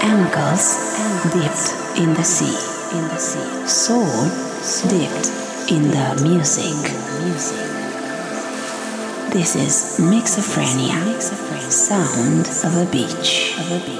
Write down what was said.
Ankles dipped in the sea. Soul dipped in the music. This is Mixophrenia, sound of a beach.